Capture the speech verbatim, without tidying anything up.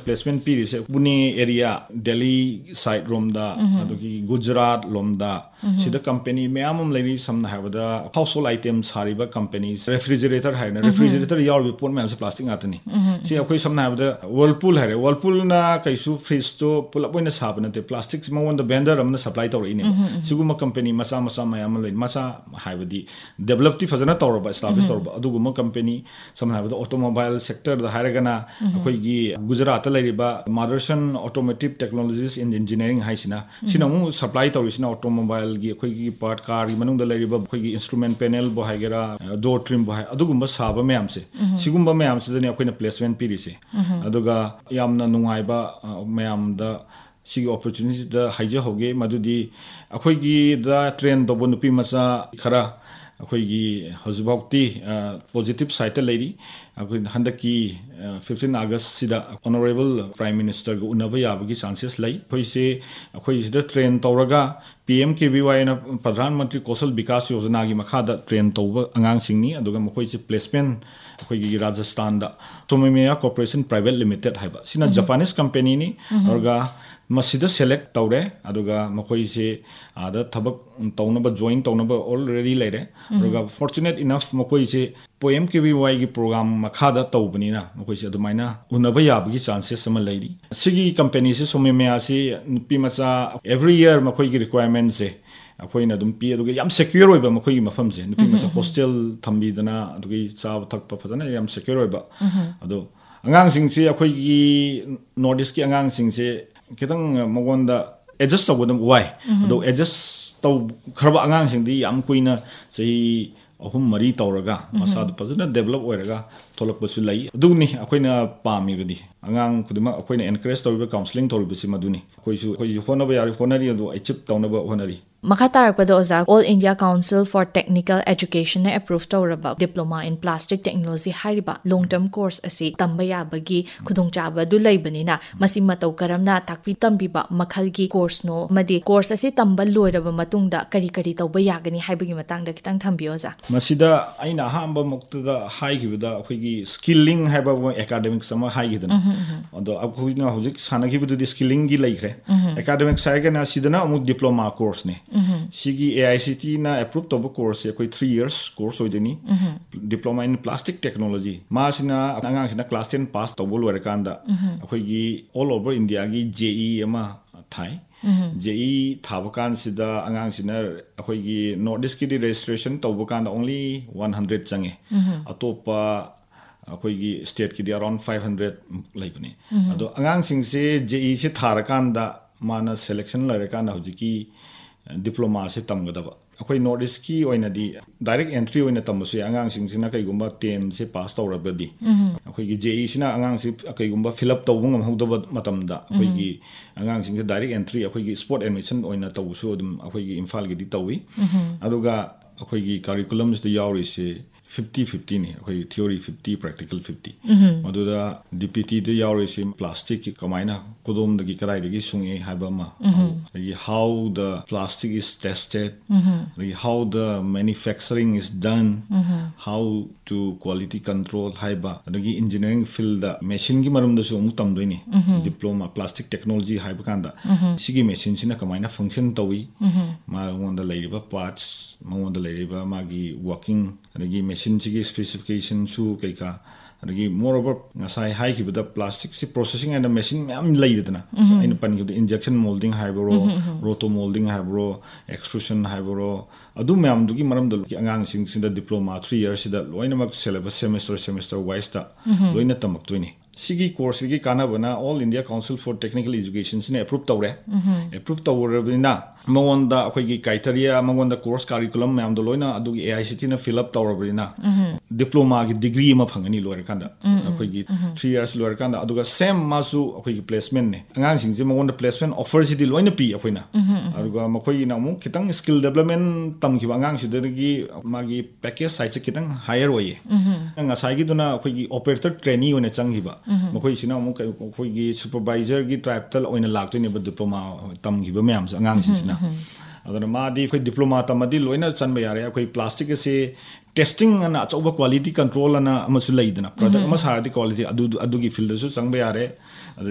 placement pirise Pune area Delhi side romda adugi Gujarat lomda sida company mayamam leni samna habada household items hariba companies refrigerator haina refrigerator yaw report mayam se plastic atani si akoi samna habada Whirlpool hare Whirlpool na kaisu fridge to pull up in the sabana te plastics ma won the vendor amna supply tawri ni siguma company masa masa mayam leni masa habadi develop ti fazana tawra establish tawra aduguma company samna habada automobile sector da haragana akoi gi Gujarat la riba Motherson automotive technologies in engineering haisina sina mu supply tawrisina automobile gi akoi gi part car gi manung da la riba akoi gi instrument panel bo haigera door trim bo hai adugumba saba mayam se sigumba mayam se dani akoi na placement piri se aduga yamna nungai ba mayam da sigi opportunity da haija hoge madudi akoi gi da train do bo nupi masa khara akoi gi hozbauti positive side lady akoi handaki fifteen August sida honorable prime minister go unaba yabagi chances lai khoi se akoi sida train tawraga P M K V Y na Pradhan Mantri Kaushal Vikas Yojana gi makhada train tawba angang singni aduga makhoi se placement akoi gi Rajasthan da Somimaya Corporation Private Limited haiba sina Japanese company ni orga masida select tawre aduga makhoi se ada thabak tawnaba join tawnaba already laire aduga fortunate enough makhoi se P M K V Y gi program makhada tawbani na makhoi se adumaina unaba yabagi chances sama lairi sigi company se Somimaya se nupi masa every year makhoi gi requirement se akoi na dum pi aduga yam secure oiba makhoi gi mafam se nupi masa hostel thambi dana adugi chaw thakpa phadana yam secure oiba adu angang sing se akoi gi northeast ki angang sing se kitang magonda adjust tawdam why ado adjust taw kharba angang sing di yam kuina sei ahum mari tawraga masad pazna develop oiraga tholak basu lai adugni akoina pami gadi angang kudima akoina encourage tawba counseling tawba si maduni koisu koi honaba yari honari ado achieve tawnaba honari Makha tarakpada oza All India Council for Technical Education na approve tawraba diploma in plastic technology hariba long term course asi tamba yabagi khudongchaba du laibanina masi mataw karamna takpi tambiba makhalgi course no madi course asi tamba loiraba matungda kari kari tawba yagani haibagi matangda kitang thambiyo za masida aina hamba muktada haigibda akhigi skilling haiba academics sama haigidana ado akhina hojik sanagibdu di skilling gi laikre academics haigana sidana amu diploma course ne Sigi A I C T na approved toba course koi three years course hoideni diploma in plastic technology ma sina angang sina class ten pass toba lore kanda akoi gi all over India gi J E E ama thai J E E thaba kan sida angang sina akoi gi northeast ki registration toba kanda only one hundred change atopa akoi gi state ki around five hundred laibani ado angang sing se J E E se thara kanda mana selection lore kanda hojiki diploma se tamgadaba akoi northeast ki oina di direct entry oina tamsu angang sing sina kai gumba ten se pass tawrabadi akoi gi J E E sina angang si kai gumba fill up tawbung amhodaba matamda akoi gi angang sing se direct entry akoi gi sport admission oina tawsu dum akoi gi imphal gi di tawi aduga akoi gi curriculums de yauri se fifty fifty ni akoi theory fifty practical fifty maduda D P T de yauri se plastic ki kamaina kodom dagi karai dagi sungi haiba ma how the plastic is tested how the manufacturing is done how to quality control haiba dagi engineering field da machine gi marum da su mu tamdoini diploma plastic technology haiba kanda sigi machine sina kamaina function tawi ma wonda laiba parts ma wonda laiba magi working dagi machine sigi specification su kaika adagi moreover ngasai high ki bada plastic si processing and machine am laidana in pan ki injection molding haibro roto molding haibro extrusion haibro adu mam dugi maram dal ki angang sing sinda diploma three years da loina mak syllabus semester semester wise ta loina tamak toini sigi course gi kana bana All India Council for Technical Education sine approve tawre approve tawrabina magonda akoi gi criteria magonda course curriculum mam do loina adugi A I C T na fill up tawrabina diploma gi degree ma phangani loire kanda akoi gi three years loire kanda aduga same masu akoi gi placement ne angang sing je magonda placement offer si di loina pi akoina aduga makoi na mu kitang skill development tam ki angang si dergi magi package size kitang higher oye nga sai gi duna akoi gi operator trainee one changiba makoi sina mu akoi gi supervisor gi type tal oina lakto ne diploma tam gi ba myam sa angang sing sina adana ma di akoi diploma tam di loina chanba yare akoi plastic se testing ana achoba quality control ana amasu laidana product ama saradi quality adu adu gi field su changba yare